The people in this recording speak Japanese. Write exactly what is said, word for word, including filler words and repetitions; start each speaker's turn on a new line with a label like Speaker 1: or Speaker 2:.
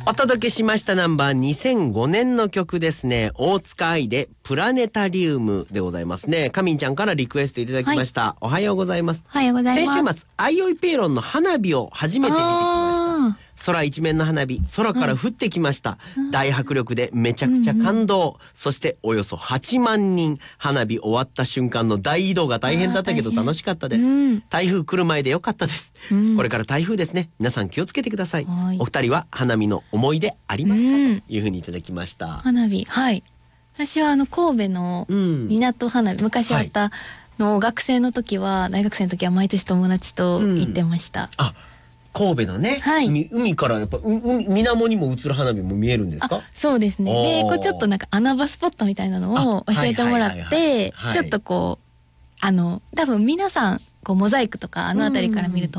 Speaker 1: お届けしましたナンバーにせんごねんの曲ですね。大塚愛でプラネタリウムでございますね。かみんちゃんからリクエストいただきました、はい、おはようございます。
Speaker 2: おはようございます。
Speaker 1: 先週末あいおいペイロンの花火を初めて見てきました。空一面の花火、空から降ってきました、うん、大迫力でめちゃくちゃ感動、うんうん、そしておよそはちまんにん、花火終わった瞬間の大移動が大変だったけど楽しかったです、うん、台風来る前でよかったです、うん、これから台風ですね。皆さん気をつけてください。お二人は花見の思い出ありますか、うん、というふうにいただきました。
Speaker 2: 花火、はい、私はあの神戸の港花火、うん、昔あったの、はい、学生の時は大学生の時は毎年友達と行ってました、うん、
Speaker 1: あ、神戸のね、はい、海からやっぱ海水面にも映る花火も見えるんですか？
Speaker 2: そうですね。でこうちょっとなんか穴場スポットみたいなのを教えてもらってちょっとこうあの多分皆さんこうモザイクとかあの辺りから見ると